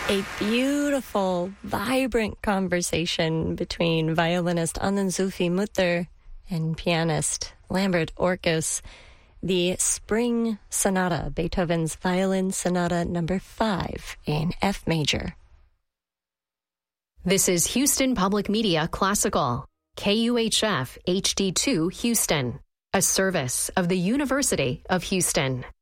A beautiful, vibrant conversation between violinist Anand Zulfi Mutter and pianist Lambert Orkus. The Spring Sonata, Beethoven's Violin Sonata number 5 in F major. This is Houston Public Media Classical, KUHF HD2 Houston, a service of the University of Houston.